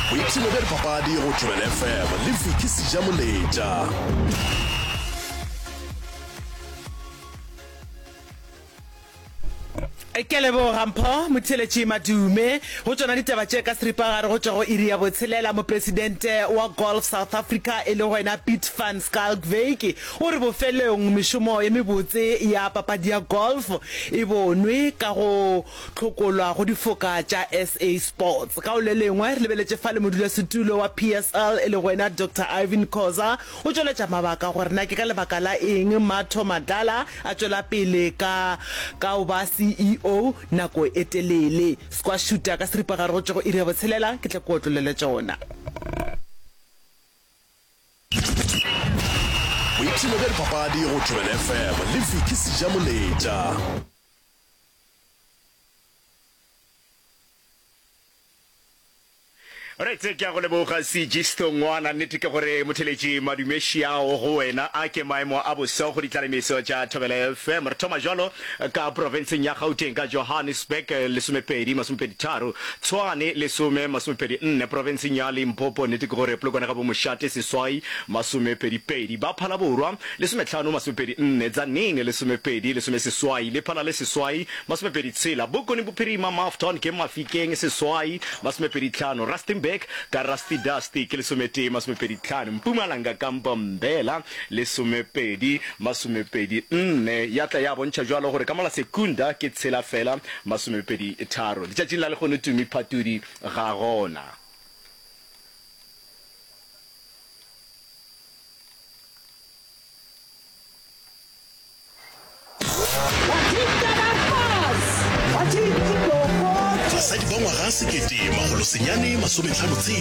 Boipselo bja dipapadi go Joel FM le Vicky Sijamoleta. Ke lebo Rampho Motheletši Madume go tsona ditaba tše ka seripagare go tšwa go iri ya botshelela mopresidente wa Golf South Africa e le wena Piet van Schalkwyk o re bofelong mešomo ye mebotse ya papadi ya golf e bonwe ka go tlhokolwa go difoka tša SA Sports ka o le lengwe re lebeletše fa le modulasetulo wa PSL e le wena Dr. Ivan Khoza o tšweletša mabaka gore na ke ka lebaka la eng Matho Madala a tšwela pele ka o ba CEO nako etelele squash shooter ka seripagare go tšwa go iri ya botshelela ke tla ko otlolele tšona Boipselo bja dipapadi go Joel FM le Vicky Sijamoleta. Right, ke a go leboga Sigisto ngwana nnete ke gore Motheletši Madume šiao go wena a ke maemo a boso go ditlalemeso tša Thobela FM re thoma jalo ka provinseng ya Gauteng ka Johannesburg lesomepedi masomepeditharo Tshwane lesomepedi4 provinseng ya Limpopo nnete ke gore polokwane ga bo Mošate Seswai masomepedipedi ba Phala Borwa lesometlhano masomepedi4 Tzaneen lesomeseswai le Phala le Seswai masomepeditshela Bokone Bophirima Mafton ke Mafikeng Seswai masomepeditlhano Rustenburg ka Rusty Dusty ke lesomete masomepeditlhano Mpumalanga ka Mbombela lesomepedi masomepedi4 ya tla ya bontšha jwalo gore ka mala sekunda ke tshela fela masomepeditharo ditšatšing la le gone tumi phatudi ga gona Basadi ba ngwaga 1950